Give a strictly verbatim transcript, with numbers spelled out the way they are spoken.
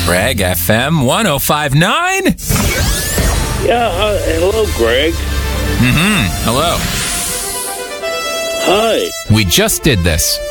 Greg F M one oh five point nine. Yeah, uh, hello, Greg. Mm-hmm. Hello. Hi. We just did this.